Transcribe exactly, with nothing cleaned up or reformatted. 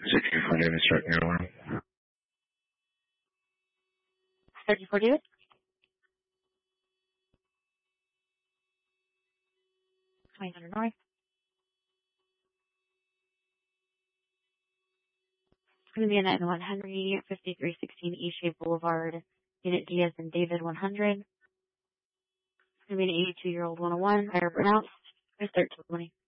sixty-four David, starting your alarm. thirty-four David. twenty hundred North. It's going to be a nine one Henry, fifty-three sixteen Eastgate Boulevard, Unit D as in David one hundred. It's going to be an eighty-two-year-old one oh one, fire pronounced, thirteen twenty.